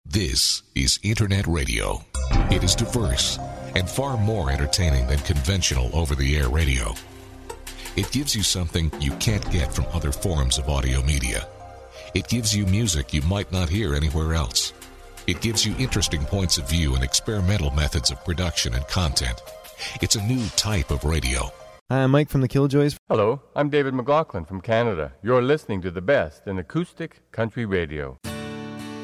This is Internet radio. It is diverse and far more entertaining than conventional over-the-air radio. It gives you something you can't get from other forms of audio media. It gives you music you might not hear anywhere else. It gives you interesting points of view and experimental methods of production and content. It's a new type of radio. Hi, I'm Mike from the Killjoys. Hello, I'm David McLaughlin from Canada. You're listening to the best in acoustic country radio.